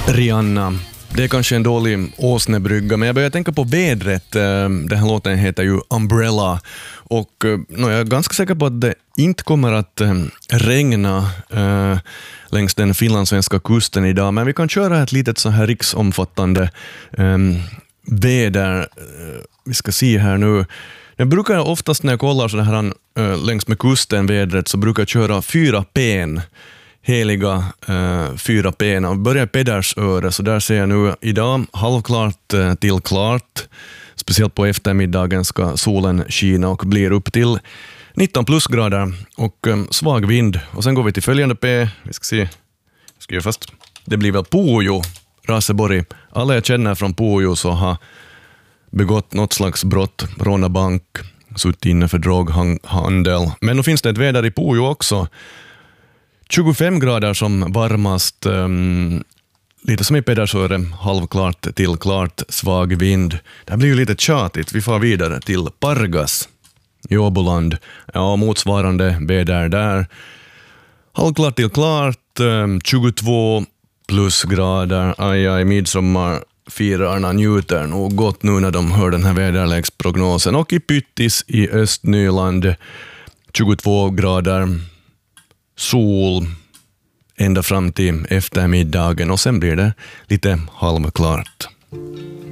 Rihanna. Det är kanske en dålig åsnebrygga, men jag börjar tänka på vädret. Den här låten heter ju Umbrella. Och jag är ganska säker på att det inte kommer att regna längs den finlandssvenska kusten idag. Men vi kan köra ett litet så här riksomfattande väder. Vi ska se här nu. Jag brukar oftast när jag kollar så här längs med kusten vädret så brukar jag köra 4P:n. Heliga 4P:n. Vi börjar i Pedersöre, så där ser jag nu idag halvklart till klart. Speciellt på eftermiddagen ska solen skina och blir upp till 19 plusgrader och svag vind. Och sen går vi till följande P. Vi ska se. Ska jag fast. Det blir väl Pujo, Raseborg. Alla jag känner från Pujo så har begått något slags brott, råna bank, suttit inne för droghandel. Men nu finns det ett väder i Pujo också. 25 grader som varmast, lite som i Pedersöre, halvklart till klart, svag vind. Det här blir ju lite tjatigt. Vi får vidare till Pargas i Åboland. Ja, motsvarande väder där. Halvklart till klart, 22 plusgrader. Aj, midsommarfirarna njuter nog gott nu när de hör den här väderleksprognosen. Och i Pyttis i Östnyland, 22 grader. Sol ända fram till eftermiddagen och sen blir det lite halvklart.